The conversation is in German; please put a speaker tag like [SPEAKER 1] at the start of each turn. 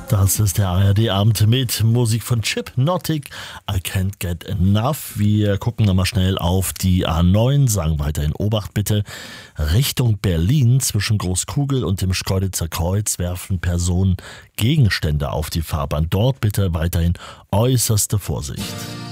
[SPEAKER 1] Das ist der ARD-Abend mit Musik von Chipnotic. I can't get enough. Wir gucken nochmal schnell auf die A9, sagen weiterhin Obacht bitte. Richtung Berlin zwischen Großkugel und dem Schkeuditzer Kreuz werfen Personen Gegenstände auf die Fahrbahn. Dort bitte weiterhin äußerste Vorsicht.